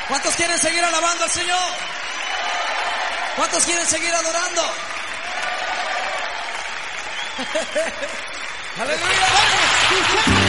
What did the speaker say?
¿Cuántos quieren seguir alabando al Señor? ¿Cuántos quieren seguir adorando? ¡Aleluya!